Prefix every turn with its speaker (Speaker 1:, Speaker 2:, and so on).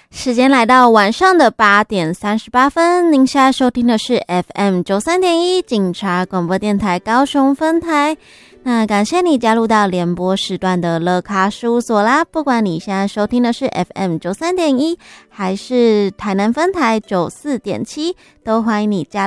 Speaker 1: 时间来到晚上的8点38分，您现在收听的是 FM 93.1警察广播电台高雄分台。那感谢你加入到联播时段的乐咖事务所啦，不管你现在收听的是 FM 93.1还是台南分台94.7，都欢迎你加